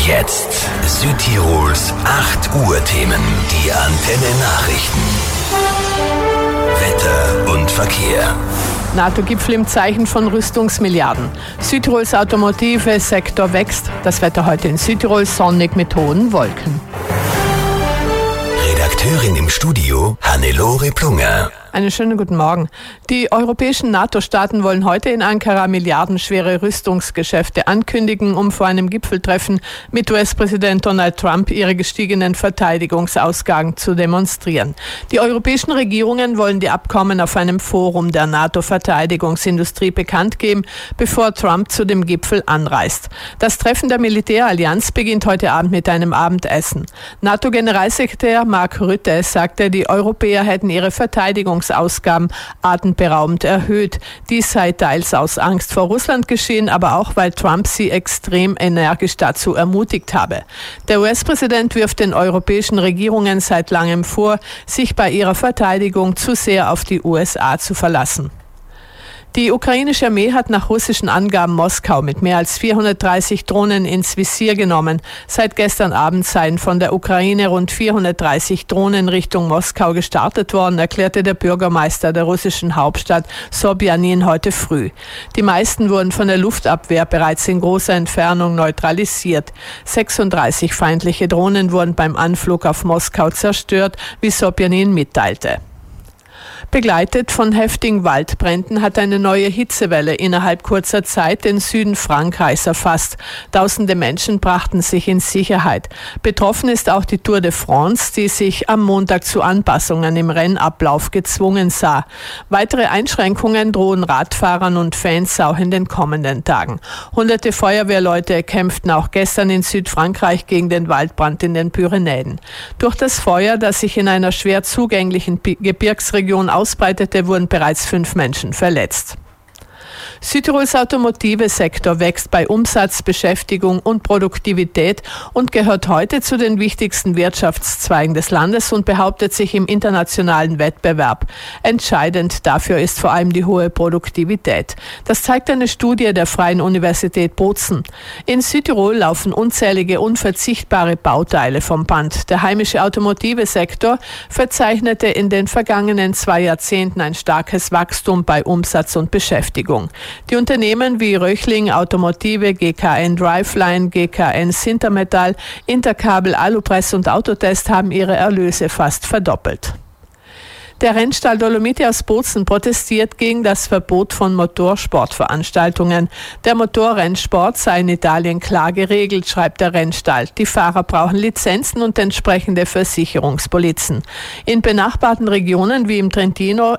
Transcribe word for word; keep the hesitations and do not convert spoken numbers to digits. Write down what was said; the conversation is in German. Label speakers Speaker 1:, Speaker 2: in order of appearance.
Speaker 1: Jetzt Südtirols acht Uhr Themen. Die Antenne Nachrichten. Wetter und Verkehr.
Speaker 2: NATO-Gipfel im Zeichen von Rüstungsmilliarden. Südtirols Automotive-Sektor wächst. Das Wetter heute in Südtirol sonnig mit hohen Wolken.
Speaker 1: Redakteurin im Studio Hannelore Plunger.
Speaker 2: Einen schönen guten Morgen. Die europäischen NATO-Staaten wollen heute in Ankara milliardenschwere Rüstungsgeschäfte ankündigen, um vor einem Gipfeltreffen mit U S-Präsident Donald Trump ihre gestiegenen Verteidigungsausgaben zu demonstrieren. Die europäischen Regierungen wollen die Abkommen auf einem Forum der NATO-Verteidigungsindustrie bekannt geben, bevor Trump zu dem Gipfel anreist. Das Treffen der Militärallianz beginnt heute Abend mit einem Abendessen. NATO-Generalsekretär Mark Rutte sagte, die Europäer hätten ihre Verteidigungsausgaben atemberaubend erhöht. Dies sei teils aus Angst vor Russland geschehen, aber auch, weil Trump sie extrem energisch dazu ermutigt habe. Der U S-Präsident wirft den europäischen Regierungen seit langem vor, sich bei ihrer Verteidigung zu sehr auf die U S A zu verlassen. Die ukrainische Armee hat nach russischen Angaben Moskau mit mehr als vierhundertdreißig Drohnen ins Visier genommen. Seit gestern Abend seien von der Ukraine rund vierhundertdreißig Drohnen Richtung Moskau gestartet worden, erklärte der Bürgermeister der russischen Hauptstadt Sobjanin heute früh. Die meisten wurden von der Luftabwehr bereits in großer Entfernung neutralisiert. sechsunddreißig feindliche Drohnen wurden beim Anflug auf Moskau zerstört, wie Sobjanin mitteilte. Begleitet von heftigen Waldbränden hat eine neue Hitzewelle innerhalb kurzer Zeit den Süden Frankreichs erfasst. Tausende Menschen brachten sich in Sicherheit. Betroffen ist auch die Tour de France, die sich am Montag zu Anpassungen im Rennablauf gezwungen sah. Weitere Einschränkungen drohen Radfahrern und Fans auch in den kommenden Tagen. Hunderte Feuerwehrleute kämpften auch gestern in Südfrankreich gegen den Waldbrand in den Pyrenäen. Durch das Feuer, das sich in einer schwer zugänglichen Gebirgsregion ausbreitete, wurden bereits fünf Menschen verletzt. Südtirols Automotive-Sektor wächst bei Umsatz, Beschäftigung und Produktivität und gehört heute zu den wichtigsten Wirtschaftszweigen des Landes und behauptet sich im internationalen Wettbewerb. Entscheidend dafür ist vor allem die hohe Produktivität. Das zeigt eine Studie der Freien Universität Bozen. In Südtirol laufen unzählige unverzichtbare Bauteile vom Band. Der heimische Automotive-Sektor verzeichnete in den vergangenen zwei Jahrzehnten ein starkes Wachstum bei Umsatz und Beschäftigung. Die Unternehmen wie Röchling Automotive, G K N Driveline, G K N Sintermetall, Interkabel, Alupress und Autotest haben ihre Erlöse fast verdoppelt. Der Rennstall Dolomiti aus Bozen protestiert gegen das Verbot von Motorsportveranstaltungen. Der Motorrennsport sei in Italien klar geregelt, schreibt der Rennstall. Die Fahrer brauchen Lizenzen und entsprechende Versicherungspolizen. In benachbarten Regionen wie im Trentino